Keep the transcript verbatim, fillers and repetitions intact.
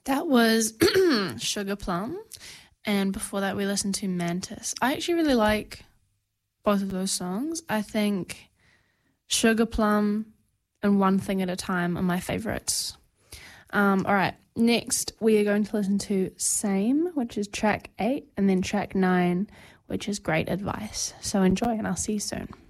That was Sugar Plum, and before that we listened to Mantis. I actually really like both of those songs. I think Sugar Plum and One Thing at a Time are my favourites. Um, all right, next we are going to listen to Same, which is track eight, and then track nine, which is Great Advice. So enjoy, and I'll see you soon.